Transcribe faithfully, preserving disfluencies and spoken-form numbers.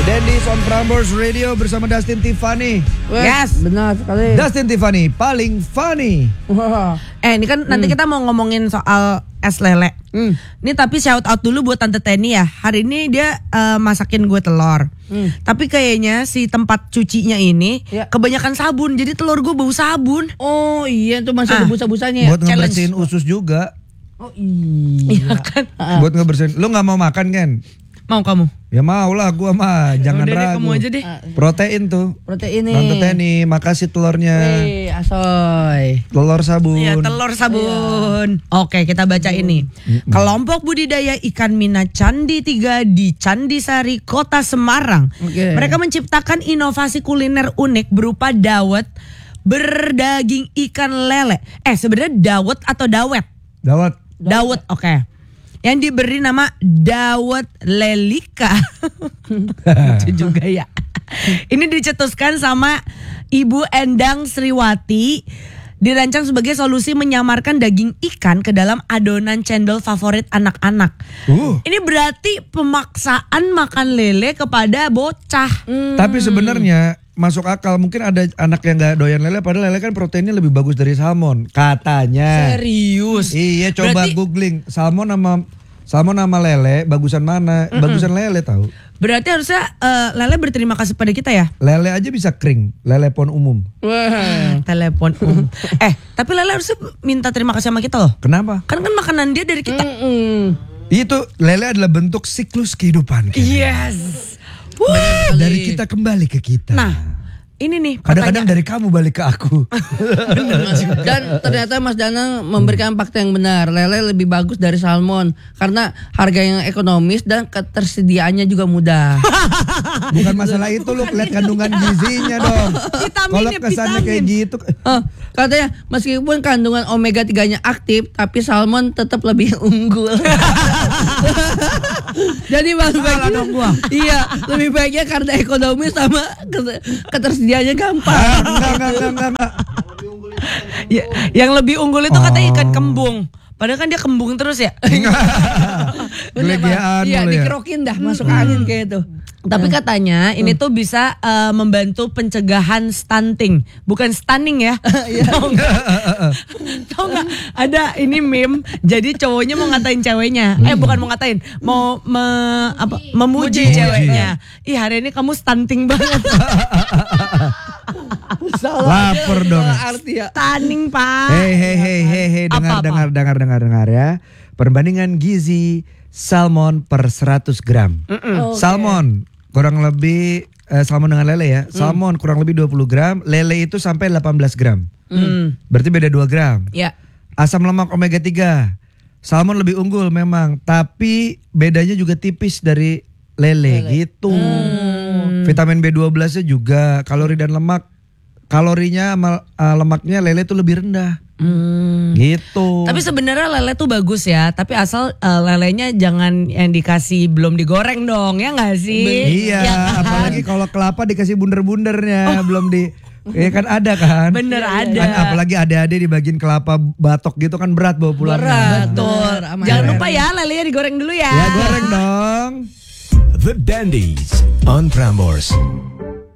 Dennis on Prambors Radio bersama Dustin Tiffany. Yes, benar sekali. Dustin Tiffany paling funny. Eh, ini kan nanti Hmm. kita mau ngomongin soal es lele. Hmm. Ini tapi shout out dulu buat Tante Teni ya. Hari ini dia uh, masakin gue telur. Hmm. Tapi kayaknya si tempat cucinya ini Ya. kebanyakan sabun. Jadi telur gue bau sabun. Oh iya, itu masih Ah. ada busa-busanya ya. Buat ngebersihin usus juga. Oh iya. Iya kan? Buat ngebersihin. Lu nggak mau makan kan? Mau kamu? Ya mau lah, gua mah jangan Udah deh, ragu. kamu aja deh. Protein tuh. Protein nih. Tante Teni, makasih telurnya. Wih, asoy. Telur sabun. Iya, telur sabun. Oke, kita baca ini. Kelompok budidaya ikan Mina Candi tiga di Candi Sari, Kota Semarang. Oke. Mereka menciptakan inovasi kuliner unik berupa dawet berdaging ikan lele. Eh, sebenarnya dawet atau dawet? Dawet. Dawet, oke. Yang diberi nama dawet lelika. Lucu juga ya. Ini dicetuskan sama Ibu Endang Sriwati. Dirancang sebagai solusi menyamarkan daging ikan ke dalam adonan cendol favorit anak-anak. Uh. Ini berarti pemaksaan makan lele kepada bocah. Tapi sebenarnya masuk akal, mungkin ada anak yang nggak doyan lele, padahal lele kan proteinnya lebih bagus dari salmon katanya. Serius? Iya, coba Berarti- googling salmon sama salmon sama lele bagusan mana? Bagusan lele tahu. Berarti harusnya eh, lele berterima kasih pada kita ya. Lele aja bisa kering, lele pon umum. Wah. Telepon um. Eh, tapi lele harusnya minta terima kasih sama kita loh. Kenapa? Kan kan makanan dia dari kita. Mm-mm. Itu lele adalah bentuk siklus kehidupan kita. Yes. Wah. Dari kita kembali ke kita. Nah, ini nih Kadang-kadang pertanyaan. dari kamu balik ke aku. Dan ternyata Mas Danang memberikan fakta yang benar. Lele lebih bagus dari salmon karena harga yang ekonomis dan ketersediaannya juga mudah. Bukan masalah itu, lu lihat kandungan gizinya dong. Vitamin Kalau ya, kesannya kayak vitamin. gitu. Oh, katanya meskipun kandungan omega tiga-nya aktif, tapi salmon tetap lebih unggul. Jadi mas baiknya, dong gua. iya lebih baiknya karena ekonomi sama keter- ketersediaannya gampang. Ah, enggak, enggak, enggak, enggak, enggak. Ya, yang lebih unggul itu katanya Oh. ikan kembung. Padahal kan dia kembung terus ya. Gelegean Iya lu ya. dikerokin dah masuk angin kayak itu. Tapi katanya ini tuh bisa eh, membantu pencegahan stunting, bukan stunning ya. Tahu nggak? Tahu nggak? Ada ini meme. Jadi cowoknya mau ngatain ceweknya. Eh bukan mau ngatain, mau me- apa, memuji Muji. ceweknya. Ih hari ini kamu stunting banget. Salah. Lapor aja, dong. salah arti ya. Stunning pak. Hei, hei, hei, hei, hei, dengar, Apa-apa? dengar, dengar, dengar, dengar ya. Perbandingan gizi salmon per seratus gram. Oke. Salmon kurang lebih eh, salmon dengan lele ya. Salmon kurang lebih dua puluh gram, lele itu sampai delapan belas gram. Hmm. Berarti beda dua gram. Ya. Asam lemak omega tiga. Salmon lebih unggul memang, tapi bedanya juga tipis dari lele, gitu. Vitamin B dua belas-nya juga, kalori dan lemak. Kalorinya sama uh, lemaknya lele itu lebih rendah. Hmm. Gitu. Tapi sebenarnya lele tuh bagus ya, tapi asal eh, lelenya jangan yang dikasih belum digoreng dong, ya nggak sih? Iya, Ya kan? apalagi kalau kelapa dikasih bunder-bundernya, belum di ya kan ada kan? Bener ada. Kan apalagi adik-adik dibagiin kelapa batok gitu kan berat bawa pulangnya. Berat. Betul. Bener, aman. Jangan lupa ya lelenya digoreng dulu ya. Ya goreng dong. The Dandies on Prambors.